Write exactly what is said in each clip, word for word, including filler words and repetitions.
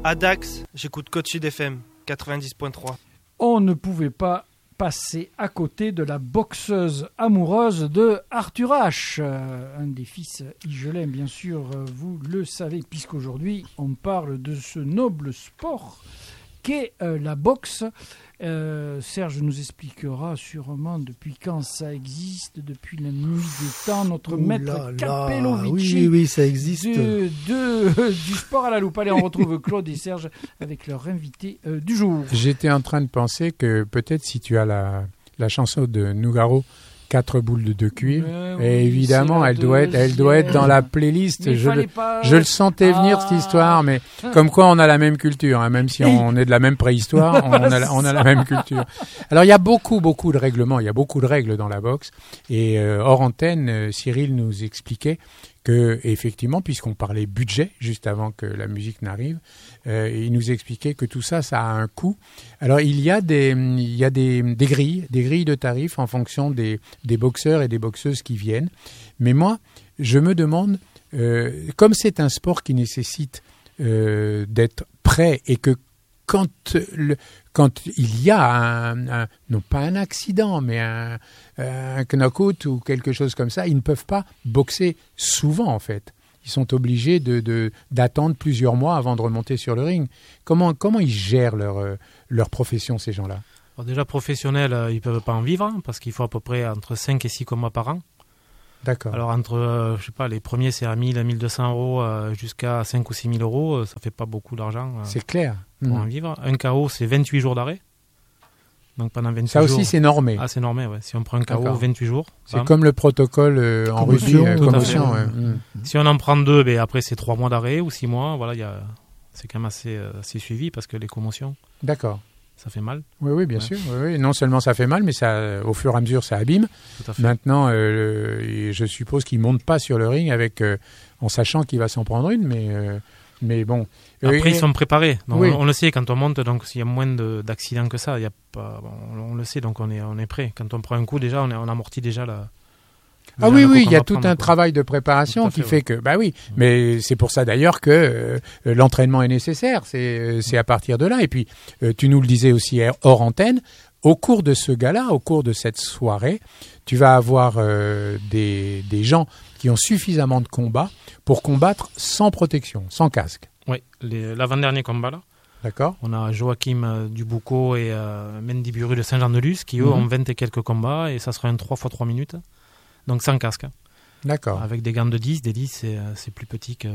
À Dax, j'écoute Côte Sud F M quatre-vingt-dix point trois. On ne pouvait pas passer à côté de la boxeuse amoureuse de Arthur Ashe, euh, un des fils Higelin, bien sûr, euh, vous le savez, puisqu'aujourd'hui on parle de ce noble sport qu'est euh, la boxe. Euh, Serge nous expliquera sûrement depuis quand ça existe, depuis la nuit des temps, notre Ouh maître là là, Capellovici. Oui, oui, ça existe. De, de, du sport à la loupe. Allez, on retrouve Claude et Serge avec leur invité euh, du jour. J'étais en train de penser que peut-être si tu as la, la chanson de Nougaro, Quatre boules de, de cuir, euh, et oui, évidemment elle doit, être, elle doit être dans la playlist. Je le, pas... je le sentais venir ah. cette histoire, mais comme quoi on a la même culture, hein, même si on est de la même préhistoire, on a, on a la même culture. Alors il y a beaucoup, beaucoup de règlements, il y a beaucoup de règles dans la boxe, et euh, hors antenne, euh, Cyril nous expliquait que, effectivement, puisqu'on parlait budget juste avant que la musique n'arrive, euh, il nous expliquait que tout ça, ça a un coût. Alors, il y a des, il y a des, des grilles, des grilles de tarifs en fonction des, des boxeurs et des boxeuses qui viennent. Mais moi, je me demande, euh, comme c'est un sport qui nécessite euh, d'être prêt et que quand, le, quand il y a un, un, non pas un accident, mais un, un knock-out ou quelque chose comme ça, ils ne peuvent pas boxer souvent en fait. Ils sont obligés de, de, d'attendre plusieurs mois avant de remonter sur le ring. Comment, comment ils gèrent leur, leur profession, ces gens-là ? Alors déjà, professionnels, ils ne peuvent pas en vivre hein, parce qu'il faut à peu près entre cinq et six combats par an. D'accord. Alors entre, euh, je sais pas, les premiers c'est à mille à mille deux cents euros euh, jusqu'à cinq ou six mille euros, euh, ça fait pas beaucoup d'argent. Euh, c'est clair. Pour mmh. en vivre. Un K O c'est vingt-huit jours d'arrêt. Donc pendant vingt-huit ça jours. aussi c'est normé. Ah c'est normé, ouais. Si on prend un K O, D'accord. vingt-huit jours. C'est bam. Comme le protocole euh, en rugby, euh, commotion. Ouais. Mmh. Si on en prend deux, ben après c'est trois mois d'arrêt ou six mois. Voilà, y a, c'est quand même assez, euh, assez suivi parce que les commotions. D'accord. Ça fait mal. Oui, oui, bien ouais. sûr. Oui, oui. Non seulement ça fait mal, mais ça, au fur et à mesure, ça abîme. Tout à fait. Maintenant, euh, je suppose qu'il ne monte pas sur le ring avec, euh, en sachant qu'il va s'en prendre une, mais, euh, mais bon. Après, euh, ils sont préparés. Donc oui. on, on le sait quand on monte, donc s'il y a moins de, d'accidents que ça, il y a pas, bon, on, on le sait, donc on est, on est prêt. Quand on prend un coup, déjà, on, est, on amortit déjà la. Ah oui, oui, il y a tout un quoi. travail de préparation qui fait, fait ouais. que, bah oui, mais c'est pour ça d'ailleurs que euh, l'entraînement est nécessaire, c'est, c'est à partir de là. Et puis, euh, tu nous le disais aussi hors antenne, au cours de ce gala, au cours de cette soirée, tu vas avoir euh, des, des gens qui ont suffisamment de combats pour combattre sans protection, sans casque. Oui, les, l'avant-dernier combat là. D'accord. On a Joachim euh, Dubouco et euh, Mendy Buru de Saint-Jean-de-Luz qui, eux, mm-hmm. ont vingt et quelques combats et ça sera un trois fois trois minutes. Donc sans casque. D'accord. Avec des gants de dix, des dix c'est, c'est plus petit que...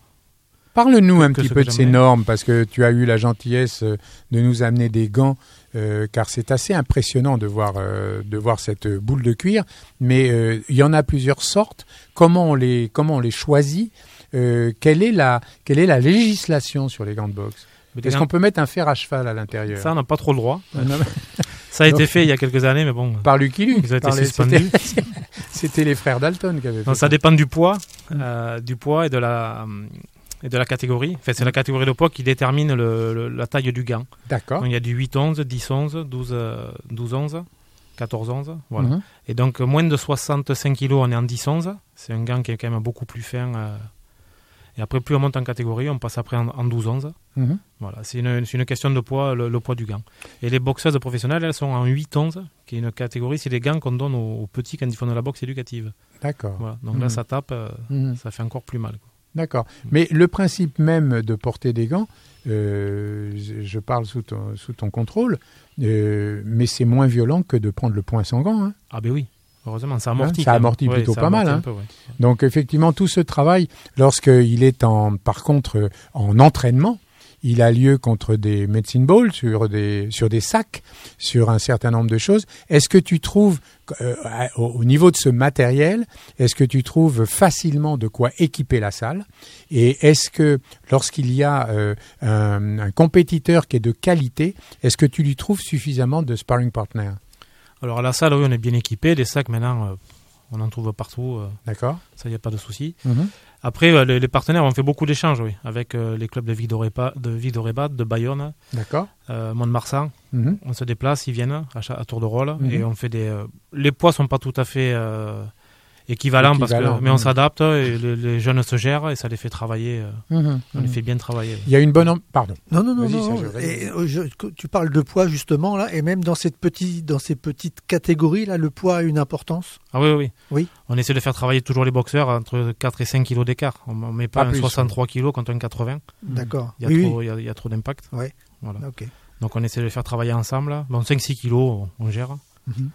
Parle-nous que, un que petit peu de ces normes, parce que tu as eu la gentillesse de nous amener des gants, euh, car c'est assez impressionnant de voir, euh, de voir cette boule de cuir. Mais euh, il y en a plusieurs sortes. Comment on les, comment on les choisit euh, quelle est la, quelle est la législation sur les gants de boxe ? Est-ce gants... qu'on peut mettre un fer à cheval à l'intérieur ? Ça, on n'a pas trop le droit. Ça a été fait il y a quelques années, mais bon. Par Lucky Luke. Ils ont été suspendus. C'était, c'était les frères Dalton qui avaient fait non, ça. Ça dépend du poids, euh, du poids et de la et de la catégorie. En fait, c'est la catégorie de poids qui détermine le, le, la taille du gant. D'accord. Donc, il y a du huit onze, dix onze, douze onze, quatorze onze. Voilà. Mm-hmm. Et donc, moins de soixante-cinq kilos, on est en dix onze. C'est un gant qui est quand même beaucoup plus fin. Euh, Et après, plus on monte en catégorie, on passe après en, en douze onze. Mmh. Voilà, c'est une, c'est une question de poids, le, le poids du gant. Et les boxeuses professionnelles, elles sont en huit onze, qui est une catégorie, c'est les gants qu'on donne aux, aux petits quand ils font de la boxe éducative. D'accord. Voilà, donc mmh. là, ça tape, euh, mmh. ça fait encore plus mal, quoi. D'accord. Mais le principe même de porter des gants, euh, je parle sous ton, sous ton contrôle, euh, mais c'est moins violent que de prendre le poing sans gants. Hein. Ah ben oui. Heureusement, ça amortit. Hein, ça amortit plutôt ouais, ça pas amortit mal. Hein. Peu, ouais. Donc effectivement, tout ce travail, lorsqu'il est en, par contre en entraînement, il a lieu contre des medicine balls, sur des, sur des sacs, sur un certain nombre de choses. Est-ce que tu trouves, euh, au, au niveau de ce matériel, est-ce que tu trouves facilement de quoi équiper la salle ? Et est-ce que lorsqu'il y a euh, un, un compétiteur qui est de qualité, est-ce que tu lui trouves suffisamment de sparring partner ? Alors à la salle, oui, on est bien équipé. Les sacs, maintenant, euh, on en trouve partout. Euh, D'accord. Ça, il n'y a pas de souci. Mm-hmm. Après, euh, les, les partenaires ont fait beaucoup d'échanges, oui, avec euh, les clubs de Vic-d'Orébat, de, Vic-d'Orébat, de Bayonne, D'accord. Euh, Mont-de-Marsan. Mm-hmm. On se déplace, ils viennent à, à tour de rôle. Mm-hmm. Et on fait des... Euh, les poids ne sont pas tout à fait euh, Équivalent, parce Équivalent, que, mais on mmh. s'adapte, et les, les jeunes se gèrent et ça les fait travailler, euh, Mmh, on mmh. les fait bien travailler. Il y a une bonne... am- Pardon. Non, non, non, Vas-y, non. Sergio, vas-y. Et, euh, je- tu parles de poids justement là, et même dans cette petite, dans ces petites catégories là, le poids a une importance. Ah oui, oui. Oui. On essaie de faire travailler toujours les boxeurs entre quatre et cinq kilos d'écart. On ne met pas, Pas un plus, soixante-trois kilos contre un quatre-vingts. D'accord. Il y a Oui, trop, oui. il y a, il y a trop d'impact. Ouais. Voilà. Ok. Donc on essaie de les faire travailler ensemble. Là. Bon, cinq six kilos, on, on gère. Mhm.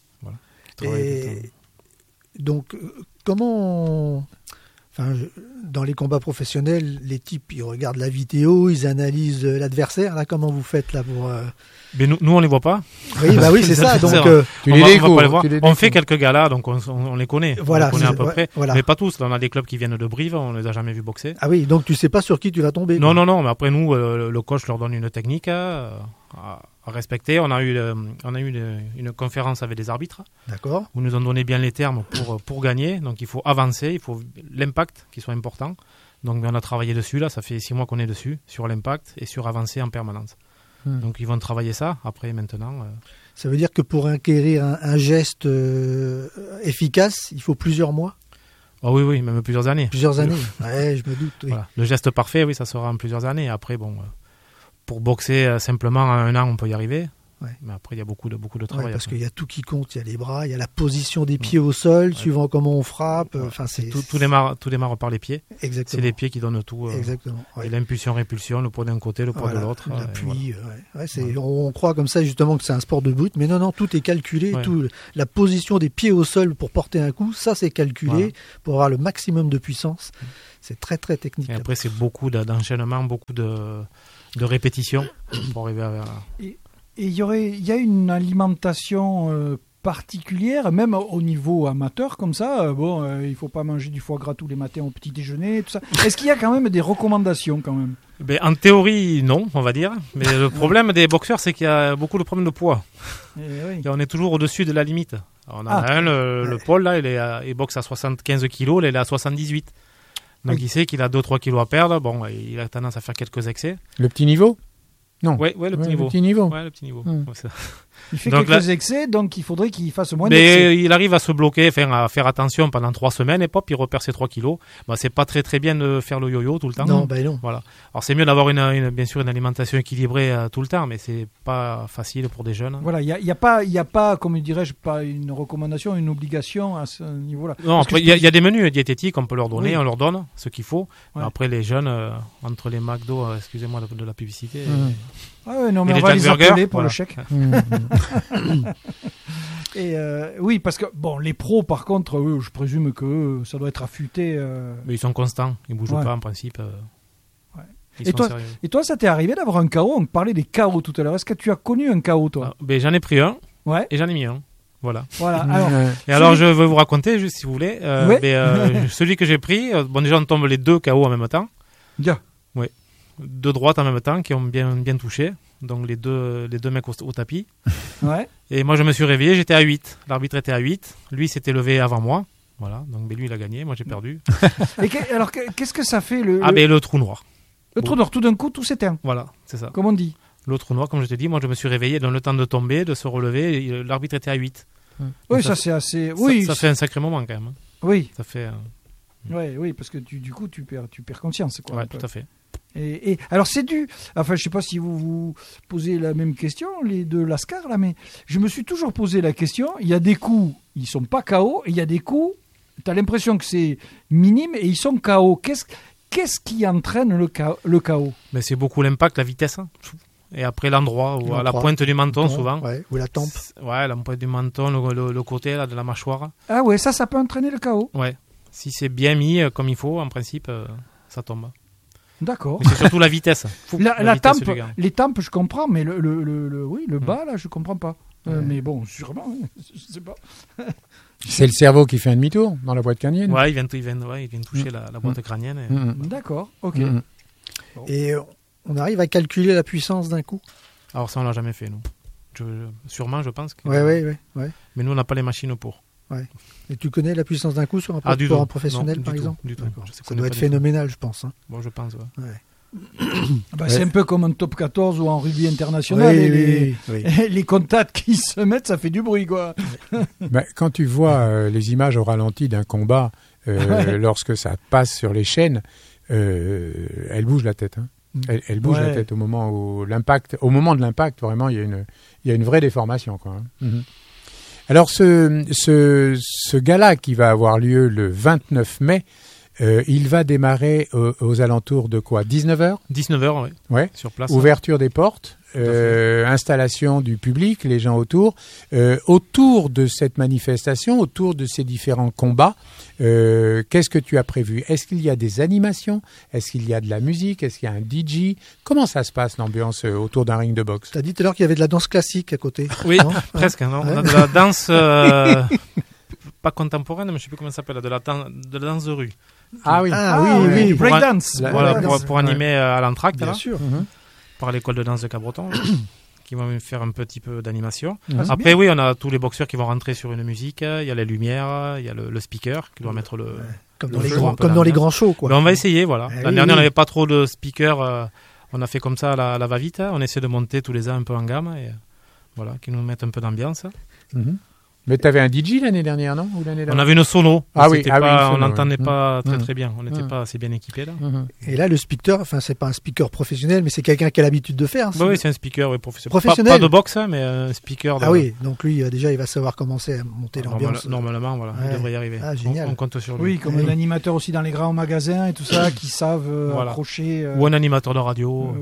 Ils travaillent tout le Et temps. donc, euh, comment, on- enfin, je- dans les combats professionnels, les types, ils regardent la vidéo, ils analysent euh, l'adversaire. Là, comment vous faites là pour euh, Mais nous, nous, on les voit pas. Oui, bah oui, c'est ça. Donc, C'est vrai. euh, Tu on les va, on va découvres, pas les voir. tu les On découvres. fait quelques galas, donc on, on- on les connaît. Voilà, on les connaît c'est- à peu ouais, près. voilà. Mais pas tous. Là, on a des clubs qui viennent de Brive, on les a jamais vus boxer. ah oui, donc tu sais pas sur qui tu vas tomber. Non, quoi. non, non. Mais après, nous, euh, le coach leur donne une technique euh, à, à respecter. On a eu, euh, on a eu une, une conférence avec des arbitres D'accord. où ils nous ont donné bien les termes pour, pour gagner. Donc il faut avancer, il faut l'impact qui soit important. Donc on a travaillé dessus, là, ça fait six mois qu'on est dessus, sur l'impact et sur avancer en permanence. Hmm. Donc ils vont travailler ça, après maintenant... euh, Ça veut dire que pour acquérir un, un geste euh, efficace, il faut plusieurs mois, Oh oui, oui, même plusieurs années. plusieurs années. Ouais, je me doute. Oui. Voilà. Le geste parfait, oui, ça sera en plusieurs années. Après, bon, euh, pour boxer euh, simplement en un an, on peut y arriver. Ouais. Mais après, il y a beaucoup de, beaucoup de Ouais, travail. parce après. qu'il y a tout qui compte. Il y a les bras, il y a la position des pieds au sol, Ouais. suivant comment on frappe. Ouais. Enfin, c'est Tout, tout, démarre, tout démarre par les pieds. C'est exactement. les pieds qui donnent tout. euh, Exactement. ouais. Et l'impulsion-répulsion, le poids d'un côté, le poids Voilà, de l'autre. euh, et l'appui, voilà. ouais. Ouais, c'est- on, on croit comme ça justement que c'est un sport de brute, mais non, non, tout est calculé. Ouais. Tout, la position des pieds au sol pour porter un coup, ça c'est calculé Voilà. pour avoir le maximum de puissance. C'est très très technique. Et après, c'est beaucoup de- d'enchaînements, beaucoup de, de répétitions pour arriver à... Et il y aurait, il y a une alimentation euh, particulière, même au niveau amateur comme ça. euh, bon, euh, il faut pas manger du foie gras tous les matins au petit déjeuner, tout ça. Est-ce qu'il y a quand même des recommandations quand même? Ben, en théorie, non, on va dire. Mais le problème des boxeurs, c'est qu'il y a beaucoup de problèmes de poids. Eh oui. Et on est toujours au-dessus de la limite. Alors, on en Ah. a un, le, le Ouais. Paul, là, il, est à- il boxe à soixante-quinze kilos, là, il est à soixante-dix-huit. Donc Oui. il sait qu'il a deux à trois kilos à perdre. Bon, il a tendance à faire quelques excès. Le petit niveau Non. Ouais, ouais, le petit Ouais, niveau. Le petit niveau. Ouais, le petit niveau. Hmm. Ouais, c'est- Il fait Donc quelques là- excès, donc il faudrait qu'il fasse moins d'excès. Mais il arrive à se bloquer, enfin, à faire attention pendant trois semaines et pop, il repère ses trois kilos. Bah, c'est pas très très bien de faire le yo-yo tout le temps. Non, ben non. Voilà. Alors c'est mieux d'avoir une, une- bien sûr une alimentation équilibrée euh, tout le temps, mais c'est pas facile pour des jeunes. Voilà, il n'y a, il y a pas, il y a pas, comme dirais-je, pas une recommandation, une obligation à ce niveau-là. Non, Parce que après je il y, a- peux- il y a des menus diététiques, on peut leur donner, Oui. on leur donne ce qu'il faut. Ouais. Après les jeunes, euh, entre les McDo, euh, excusez-moi de, de la publicité. Mmh. Ah ouais, non, mais Et on les va Jack les Burger, appeler pour voilà. le chèque. Mmh. Et euh, oui, parce que bon, les pros, par contre, eux, je présume que eux, ça doit être affûté. euh. Mais ils sont constants, ils bougent Ouais. pas en principe. euh, Ouais. Ils Et sont toi- sérieux. Et toi, ça t'est arrivé d'avoir un K O? On parlait des K O tout à l'heure. Est-ce que tu as connu un K O, toi? Ah, ben, j'en ai pris un Ouais. et j'en ai mis un. Voilà. Voilà. Alors, Ouais. Et alors, je vais vous raconter, juste si vous voulez. euh, Ouais. ben, euh, celui que j'ai pris, euh, bon, déjà, on tombe les deux K O en même temps. bien. Deux droites en même temps qui ont bien, bien touché. Donc, les deux, les deux mecs au, au tapis. Ouais. Et moi, je me suis réveillé, j'étais à huit. L'arbitre était à huit. Lui s'était levé avant moi. Voilà. Donc, ben, lui, il a gagné. Moi, j'ai perdu. Et que- alors, que- qu'est-ce que ça fait le, Ah, le, ben, le trou noir. le trou noir? Tout d'un coup, tout s'éteint, Voilà, c'est ça. comme on dit. Le trou noir, comme je t'ai dit, moi, je me suis réveillé. Dans le temps de tomber, de se relever, et, euh, l'arbitre était à huit. Oui, ça ça, fait- c'est assez. Ça- Oui, Ça, fait un sacré moment, quand même. hein. oui, Ça fait. euh, ouais, oui, parce que tu, du coup, tu perds, tu perds conscience, quoi. ouais, un peu. tout à fait. Et, et- alors c'est dû, enfin je sais pas si vous vous posez la même question, les deux Lascar là, mais je me suis toujours posé la question. Il y a des coups, ils sont pas K O, et il y a des coups, tu as l'impression que c'est minime et ils sont K O. Qu'est-ce qu'est-ce qui entraîne le K O, le K O? Mais c'est beaucoup l'impact, la vitesse. hein. Et après l'endroit, ou à la L'endroit. pointe du menton, Bon, souvent. ouais, ou la tempe. Ouais, la pointe du menton, le, le- le côté là, de la mâchoire. Ah ouais, ça, ça peut entraîner le K O. Ouais. Si c'est bien mis euh, comme il faut, en principe, euh, ça tombe. D'accord. Mais c'est surtout la vitesse. Fou, La, la vitesse tempe, du gars. les tempes, je comprends, mais le, le, le, le- oui, le Hmm. bas là, je comprends pas. Euh, Ouais. Mais bon, sûrement, hein, je sais pas. C'est le cerveau qui fait un demi-tour dans la boîte crânienne. Ouais, il vient, il vient, ouais, il vient toucher la, la boîte crânienne. et- Mmh. D'accord, ok. Mmh. Et euh, on arrive à calculer la puissance d'un coup. Alors ça, on l'a jamais fait, nous. Je- je- sûrement, je pense. Que... Ouais, ouais, ouais, ouais. Mais nous, on n'a pas les machines pour. Et tu connais la puissance d'un coup sur un, Ah, du pour tout. un professionnel, Non, par du tout, exemple du tout. D'accord. Je sais Ça qu'on doit n'est être pas du tout. phénoménal, je pense. hein. Bon, je pense, ouais. Bah, c'est Ouais. un peu comme un top quatorze ou en rugby international. Oui, et les, oui, oui. les contacts qui se mettent, ça fait du bruit, quoi. Ben, quand tu vois euh, les images au ralenti d'un combat, euh, lorsque ça passe sur les chaînes, euh, elle bouge la tête. Hein. Elle, elle bouge Ouais. la tête au moment où l'impact, au moment de l'impact, vraiment, il y a une, il y a une vraie déformation, quoi. Hein. Mhm. Alors, ce, ce, ce gala qui va avoir lieu le vingt-neuf mai, euh, il va démarrer aux, aux alentours de quoi, dix-neuf heures? dix-neuf heures, ouais, Ouais. sur place. Ouverture des portes, euh, installation du public, les gens autour. Euh, autour de cette manifestation, autour de ces différents combats, euh, qu'est-ce que tu as prévu? Est-ce qu'il y a des animations? Est-ce qu'il y a de la musique? Est-ce qu'il y a un D J? Comment ça se passe, l'ambiance euh, autour d'un ring de boxe? Tu as dit tout à l'heure qu'il y avait de la danse classique à côté. Oui, Non presque. Non, Ouais. on a de la danse, euh, pas contemporaine, mais je ne sais plus comment ça s'appelle, de la, dan- de la danse de rue. Ah oui. Ah, Ah, oui, oui, oui. du Pour un- breakdance. La- Voilà, ouais, pour, ouais. pour animer euh, à l'entracte, Bien là, sûr. Mhm. par l'école de danse de Cabreton, là, qui vont faire un petit peu d'animation. Mhm. c'est Après, oui, on a tous les boxeurs qui vont rentrer sur une musique. Il y a les lumières, il y a le, le speaker qui doit mettre le. Comme Le dans les feu, grands, un peu comme dans les d'ambiance. grands shows, quoi. Mais on va essayer, voilà. Eh L'année oui, dernière, oui. on n'avait pas trop de speakers. euh, on a fait comme ça la, la va-vite. On essaie de monter tous les ans un peu en gamme et euh, voilà, qui nous mettent un peu d'ambiance. Mhm. Mais tu avais un D J l'année dernière, non? Ou l'année On dernière avait une sono. Ah oui, C'était ah oui, pas- une sono, on n'entendait ouais. pas très Mhm. très bien. On n'était Mhm. pas assez bien équipés là. Mhm. Et là, le speaker, enfin, c'est pas un speaker professionnel, mais c'est quelqu'un qui a l'habitude de faire. Bah c'est- oui, c'est un speaker oui, professionnel. Professionnel. Pas, pas de boxe, hein, mais un speaker. De, Ah oui, donc lui, euh, déjà, il va savoir comment c'est à monter normal- l'ambiance. Normalement, voilà, il Ouais. devrait y arriver. Ah, On- génial. On, compte sur lui. Oui, comme Oui. un animateur aussi dans les grands magasins et tout ça, qui savent euh, Voilà. approcher. euh, Ou un animateur de radio.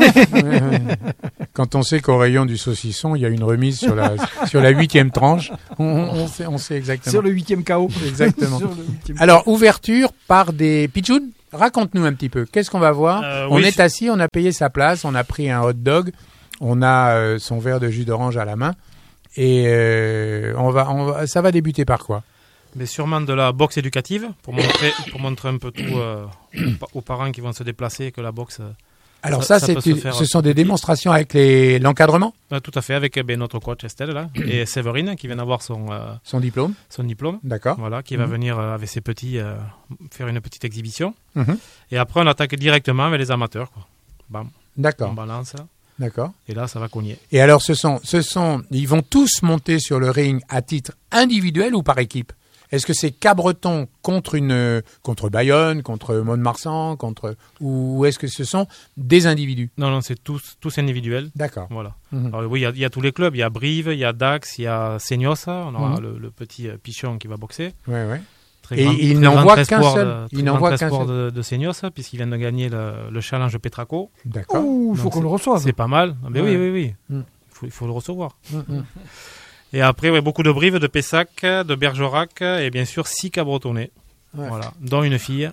euh, Quand on sait qu'au rayon du saucisson, il y a une remise sur la, sur la huitième tranche, on, on- on sait, on sait exactement. sur le huitième K O. Exactement. Sur le huitième. Alors, ouverture par des pitchouns. Raconte-nous un petit peu. Qu'est-ce qu'on va voir? Euh, On oui, est assis, on a payé sa place, on a pris un hot dog, on a euh, son verre de jus d'orange à la main. Et euh, on va, on va, ça va débuter par quoi? Mais sûrement de la boxe éducative pour montrer, pour montrer un peu tout euh, aux parents qui vont se déplacer que la boxe. euh, Alors Ça- ça, ça peut c'est, se faire ce sont des petit. démonstrations avec les, l'encadrement, euh, tout à fait avec euh, ben, notre coach Estelle là et Séverine qui vient d'avoir son euh, son diplôme. son diplôme. D'accord. Voilà, qui va Mhm. venir euh, avec ses petits euh, faire une petite exhibition. Mhm. Et après, on attaque directement avec les amateurs. Quoi. Bam, on D'accord. balance là, D'accord. et là, ça va cogner. Et alors, ce sont, ce sont, ils vont tous monter sur le ring à titre individuel ou par équipe? Est-ce que c'est Cabreton contre une, contre Bayonne, contre Mont-de-Marsan, contre, ou est-ce que ce sont des individus? Non, non, c'est tous, tous individuels. D'accord. Voilà. Mhm. Alors, oui, il y a- il y, a tous les clubs. Il y a Brive, il y a Dax, il y a Seignosa. On aura Mhm. le, le petit euh, pichon qui va boxer. Ouais, ouais. Très Et grand- il très n'en grand voit espoir qu'un seul. de- Il très n'en grand voit qu'un espoir seul. de, de Seignosa, puisqu'il vient de gagner le, le challenge Petraco. D'accord. Ouh, il faut Donc, qu'on le reçoive. C'est pas mal. Ah, ben Ouais. oui, oui, oui. Mm. Il faut, il faut le recevoir. Mhm. Et après, ouais, beaucoup de Brive, de Pessac, de Bergerac et bien sûr six Cabretonnais. Ouais. Voilà, dont une fille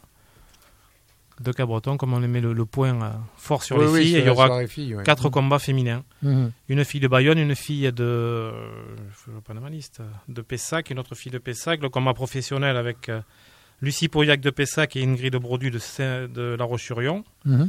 de Cabreton, comme on met le, le point euh, fort sur Oui, les oui, filles. sur Et il y la aura soirée filles, ouais. quatre combats féminins. Mhm. Une fille de Bayonne, une fille de, euh, je ne sais pas la liste, de Pessac, une autre fille de Pessac. Le combat professionnel avec euh, Lucie Pauillac de Pessac et Ingrid Brodu de, Saint- de La Roche-sur-Yon. Mhm.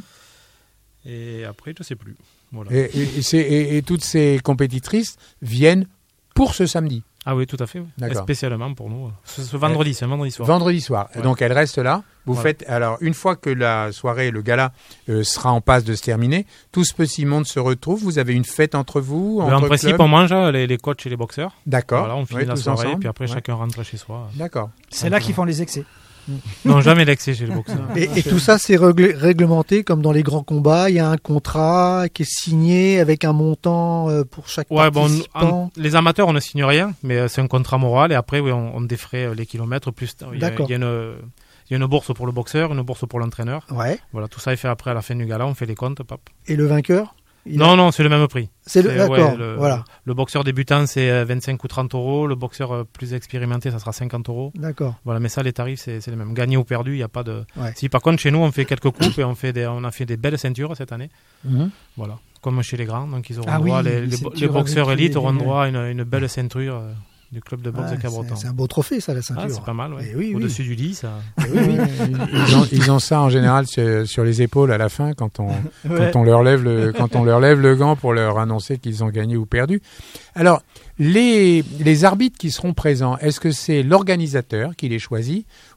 Et après, je ne sais plus. Voilà. Et, et- et c'est- et- et toutes ces compétitrices viennent pour ce samedi, Ah oui, tout à fait. oui. D'accord. Spécialement pour nous. Ce, ce vendredi, c'est un vendredi soir. vendredi soir. Ouais. Donc elles restent là. Vous Voilà. faites alors une fois que la soirée, le gala euh, sera en passe de se terminer, tout ce petit monde se retrouve. Vous avez une fête entre vous, Mais entre en principe, clubs on mange hein, les, les coachs et les boxeurs. D'accord. Voilà, on finit Ouais, la tous soirée, ensemble. puis après Ouais. chacun rentre chez soi. D'accord. C'est là qu'ils font les excès. Non, jamais l'excès chez les boxeurs. Et, et tout ça, c'est réglé- réglementé comme dans les grands combats. Il y a un contrat qui est signé avec un montant euh, pour chaque Ouais, bon, participant. en- les amateurs, on ne signe rien, mais euh, c'est un contrat moral. Et après, oui, on, on défraie euh, les kilomètres. Plus, il y a, D'accord. il y a une, il y a une bourse pour le boxeur, une bourse pour l'entraîneur. Ouais. Voilà, tout ça est fait après à la fin du gala. On fait les comptes. Pop. Et le vainqueur il Non, a- non, c'est le même prix. c'est le. C'est- D'accord. ouais, le, Voilà. le boxeur débutant, c'est euh, vingt-cinq ou trente euros. Le boxeur euh, plus expérimenté, ça sera cinquante euros. D'accord. Voilà, mais ça, les tarifs, c'est c'est les mêmes. Gagné ou perdu, il n'y a pas de. Ouais. Si par contre, chez nous, on fait quelques coupes et on, fait des, on a fait des belles ceintures cette année. Mhm. Voilà, comme chez les grands. Donc, ils auront Ah droit, oui, les, les les, ceintures les boxeurs avec élites les- auront les- droit à une, une belle ceinture euh, du club de boxe Ouais, de Cabreton. c'est, c'est un beau trophée, ça, la ceinture. Ah, c'est pas mal, ouais. Eh oui, oui. Au-dessus du lit, ça. Eh oui, oui. Ils, ont, ils ont ça en général sur, sur les épaules à la fin quand on, Ouais. quand on leur lève le, quand on leur lève le gant pour leur annoncer qu'ils ont gagné ou perdu. Alors, les, les arbitres qui seront présents, est-ce que c'est l'organisateur qui les choisit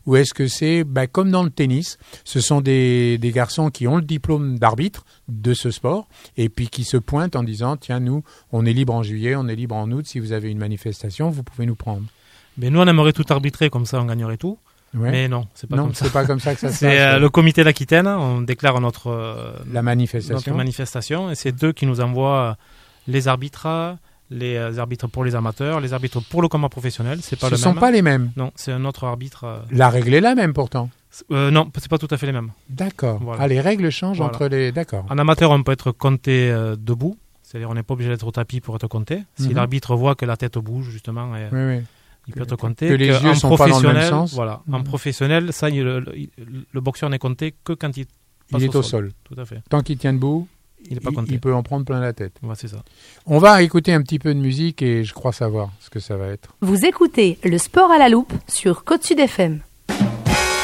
ou est-ce que c'est bah, comme dans le tennis, ce sont des, des garçons qui ont le diplôme d'arbitre de ce sport et puis qui se pointent en disant tiens nous on est libre en juillet, on est libre en août, si vous avez une manifestation vous pouvez nous prendre. Mais nous on aimerait tout arbitrer comme ça on gagnerait tout. Ouais. Mais non, c'est pas non, comme ça. c'est pas comme ça que ça se passe. C'est euh, le comité d'Aquitaine, on déclare notre euh, la manifestation. Notre manifestation et c'est eux qui nous envoient les arbitres, les arbitres pour les amateurs, les arbitres pour le combat professionnel. C'est pas Ce le sont même. pas les mêmes. Non, c'est un autre arbitre. Euh... La règle est la même pourtant. Euh, non, c'est pas tout à fait les mêmes. D'accord. Voilà. Ah, les règles changent voilà. entre les. D'accord. En amateur, on peut être compté euh, debout, c'est-à-dire on n'est pas obligé d'être au tapis pour être compté. Si mm-hmm. l'arbitre voit que la tête bouge justement. Et, oui, oui. Il peut être compté. Que les que yeux en sont pas dans le même sens. Voilà. Mmh. En professionnel, ça, il, le, le, le boxeur n'est compté que quand il passe il est au, au sol. sol. Tout à fait. Tant qu'il tient debout, il, est pas compté. il peut en prendre plein la tête. Ouais, c'est ça. On va écouter un petit peu de musique et je crois savoir ce que ça va être. Vous écoutez le sport à la loupe sur Côte Sud F M.